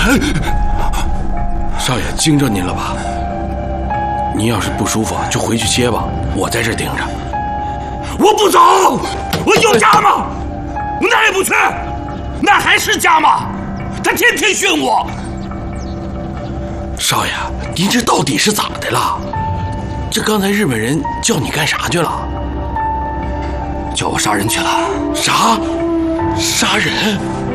少爷惊着您了吧？您要是不舒服，就回去歇吧，我在这盯着。 我不走，我有家吗？我哪也不去，那还是家吗？他天天训我。 少爷，您这到底是咋的了？这刚才日本人叫你干啥去了？ 叫我杀人去了。 啥？杀人？